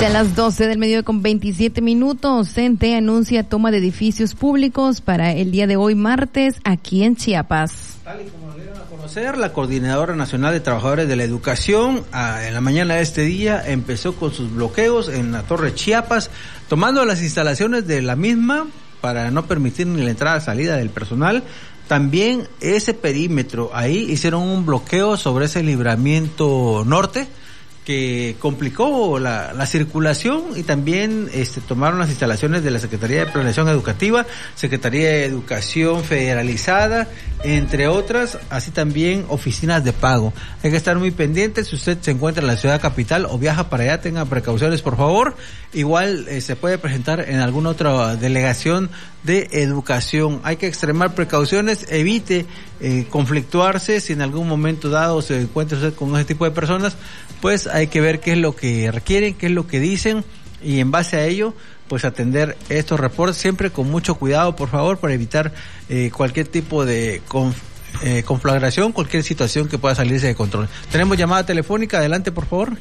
Ya a las 12 del mediodía con 27 minutos, CENTE anuncia toma de edificios públicos para el día de hoy, martes, aquí en Chiapas. Tal y como lo dieron a conocer, la Coordinadora Nacional de Trabajadores de la Educación, en la mañana de este día, empezó con sus bloqueos en la Torre Chiapas, tomando las instalaciones de la misma para no permitir ni la entrada y salida del personal. También ese perímetro, ahí hicieron un bloqueo sobre ese libramiento norte, que complicó la circulación, y también tomaron las instalaciones de la Secretaría de Planeación Educativa, Secretaría de Educación Federalizada, entre otras, así también oficinas de pago. Hay que estar muy pendientes. Si usted se encuentra en la ciudad capital o viaja para allá, tenga precauciones, por favor. Igual se puede presentar en alguna otra delegación de educación. Hay que extremar precauciones, evite conflictuarse. Si en algún momento dado se encuentra usted con ese tipo de personas, pues hay que ver qué es lo que requieren, qué es lo que dicen, y en base a ello pues atender estos reportes, siempre con mucho cuidado, por favor, para evitar cualquier tipo de conflagración, cualquier situación que pueda salirse de control. Tenemos llamada telefónica, adelante, por favor.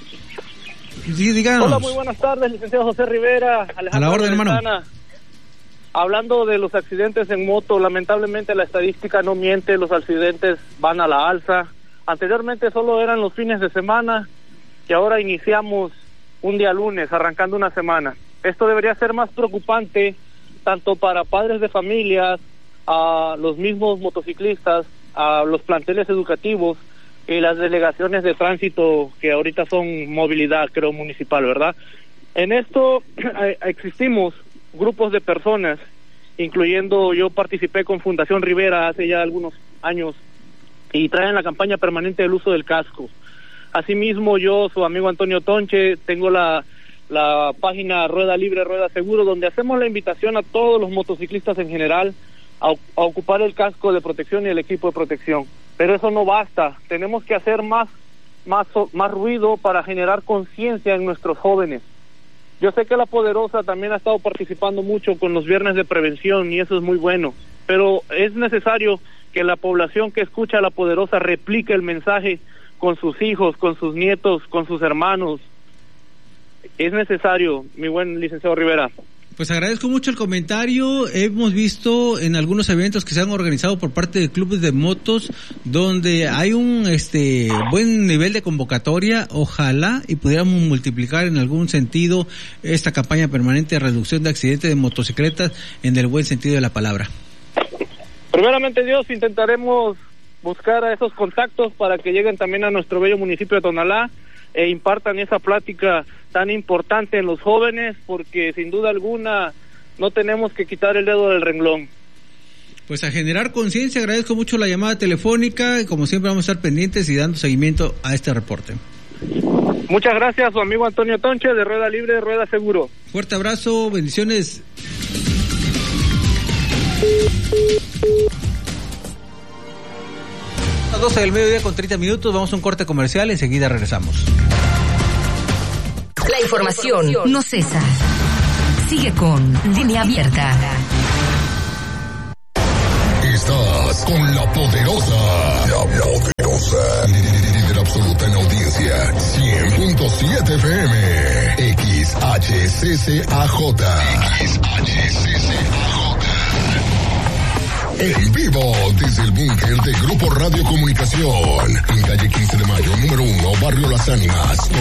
Sí, díganos. Hola, muy buenas tardes, licenciado José Rivera. Alejandro, a la orden, hermano. Hablando de los accidentes en moto, lamentablemente la estadística no miente, los accidentes van a la alza. Anteriormente solo eran los fines de semana, y ahora iniciamos un día lunes, arrancando una semana. Esto debería ser más preocupante, tanto para padres de familias, a los mismos motociclistas, a los planteles educativos y las delegaciones de tránsito, que ahorita son movilidad, creo, municipal, ¿verdad? En esto existimos grupos de personas, incluyendo, yo participé con Fundación Rivera hace ya algunos años, y traen la campaña permanente del uso del casco. Asimismo, yo, su amigo Antonio Tonche, tengo la página Rueda Libre, Rueda Seguro, donde hacemos la invitación a todos los motociclistas en general a ocupar el casco de protección y el equipo de protección. Pero eso no basta, tenemos que hacer más ruido para generar conciencia en nuestros jóvenes. Yo sé que La Poderosa también ha estado participando mucho con los viernes de prevención, y eso es muy bueno, pero es necesario que la población que escucha a La Poderosa replique el mensaje con sus hijos, con sus nietos, con sus hermanos. Es necesario, mi buen licenciado Rivera. Pues agradezco mucho el comentario. Hemos visto en algunos eventos que se han organizado por parte de clubes de motos donde hay un buen nivel de convocatoria. Ojalá y pudiéramos multiplicar en algún sentido esta campaña permanente de reducción de accidentes de motocicletas en el buen sentido de la palabra. Primeramente Dios, intentaremos buscar a esos contactos para que lleguen también a nuestro bello municipio de Tonalá e impartan esa plática tan importante en los jóvenes, porque sin duda alguna no tenemos que quitar el dedo del renglón. Pues a generar conciencia. Agradezco mucho la llamada telefónica, y como siempre vamos a estar pendientes y dando seguimiento a este reporte. Muchas gracias, su amigo Antonio Tonche, de Rueda Libre, Rueda Seguro. Fuerte abrazo, bendiciones. A las 12 del mediodía con 30 minutos, vamos a un corte comercial, enseguida regresamos. La información no cesa. Sigue con Línea Abierta. Estás con La Poderosa. La Poderosa. Líder absoluta en audiencia. 100.7 FM. XHCCAJ. En vivo desde el búnker de Grupo Radio Comunicación. En calle 15 de Mayo, número 1, Barrio Las Ánimas.